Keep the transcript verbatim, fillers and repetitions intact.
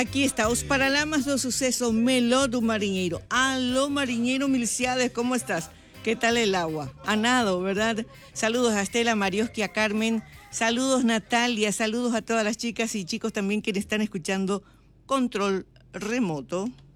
Aqui está os Paralamas do Suceso Meló do Marinheiro. Aló, Marinheiro Milciades, ¿cómo estás? ¿Qué tal el agua? A nado, ¿verdad? Saludos a Estela, Marioski, a Carmen. Saludos, Natalia. Saludos a todas las chicas y chicos también que están escuchando Control Remoto.